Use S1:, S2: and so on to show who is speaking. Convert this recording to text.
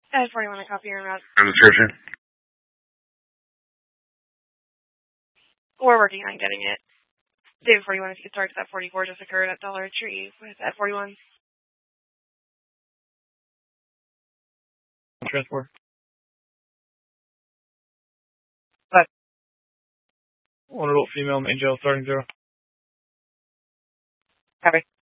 S1: I had 41 a copy en route.
S2: On the description.
S1: We're working on getting it. David 41, if you could start at 44 just occurred at Dollar Tree with at 41.
S3: Transport.
S1: But
S3: 1 adult female, main jail, starting 0.
S1: Copy.